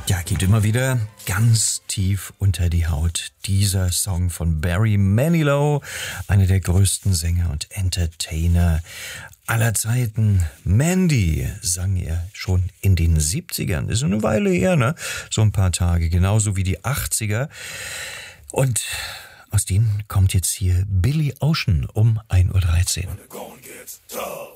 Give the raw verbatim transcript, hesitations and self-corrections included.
Ja, geht immer wieder ganz tief unter die Haut. Dieser Song von Barry Manilow, einer der größten Sänger und Entertainer aller Zeiten. Mandy sang er schon in den siebzigern. Ist eine Weile her, ne? So ein paar Tage, genauso wie die achtziger. Und aus denen kommt jetzt hier Billy Ocean um ein Uhr dreizehn.